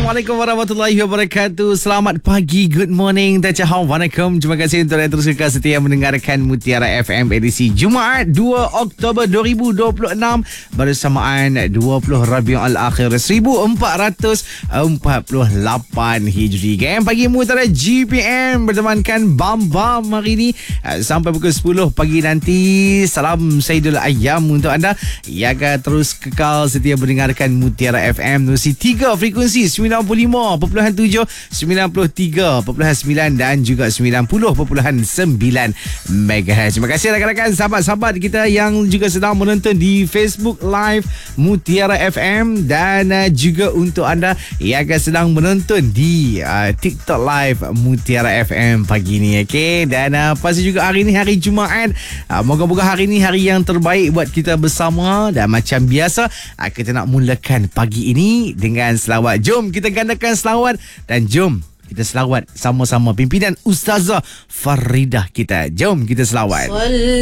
Assalamualaikum warahmatullahi wabarakatuh. Selamat pagi, good morning. Waalaikumsalam. Terima kasih untuk yang terus kekal setia mendengarkan Mutiara FM edisi Jumaat 2 Oktober 2026 bersamaan 20 Rabiul Akhir 1448 Hijri. Game pagi Mutiara GPM bertemankan Bam hari ini sampai pukul 10 pagi nanti. Salam Saidul Ayyam untuk anda yang akan terus kekal setia mendengarkan Mutiara FM menerusi 3 frekuensi 95.7, 93.9 dan juga 90.9 MHz. Terima kasih rakan-rakan, sahabat-sahabat kita yang juga sedang menonton di Facebook Live Mutiara FM dan juga untuk anda yang akan sedang menonton di TikTok Live Mutiara FM pagi ni. Okay? Dan pasti juga hari ni hari Jumaat. Moga-moga hari ni hari yang terbaik buat kita bersama. Dan macam biasa kita nak mulakan pagi ini dengan selawat. Jom kita gandakan selawat dan jom kita selawat sama-sama pimpinan Ustazah Faridah kita. Jom kita selawat.